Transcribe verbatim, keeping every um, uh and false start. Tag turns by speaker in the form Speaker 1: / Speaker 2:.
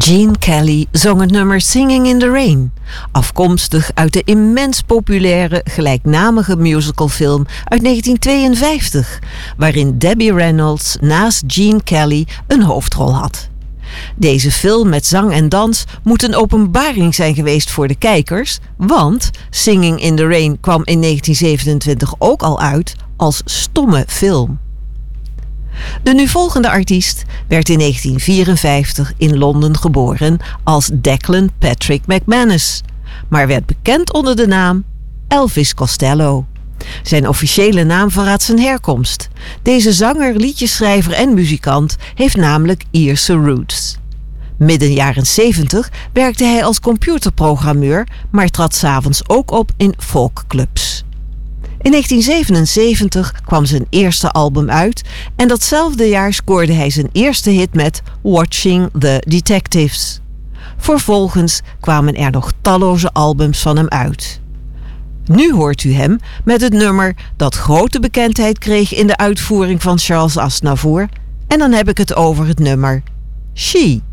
Speaker 1: Gene Kelly zong het nummer Singing in the Rain, afkomstig uit de immens populaire gelijknamige musicalfilm uit negentien tweeënvijftig, waarin Debbie Reynolds naast Gene Kelly een hoofdrol had. Deze film met zang en dans moet een openbaring zijn geweest voor de kijkers, want Singing in the Rain kwam in negentien zevenentwintig ook al uit als stomme film. De nu volgende artiest werd in negentien vierenvijftig in Londen geboren als Declan Patrick McManus, maar werd bekend onder de naam Elvis Costello. Zijn officiële naam verraadt zijn herkomst. Deze zanger, liedjeschrijver en muzikant heeft namelijk Ierse roots. Midden jaren zeventig werkte hij als computerprogrammeur, maar trad 's avonds ook op in folkclubs. In negentien zevenenzeventig kwam zijn eerste album uit en datzelfde jaar scoorde hij zijn eerste hit met Watching the Detectives. Vervolgens kwamen er nog talloze albums van hem uit. Nu hoort u hem met het nummer dat grote bekendheid kreeg in de uitvoering van Charles Aznavour, en dan heb ik het over het nummer She.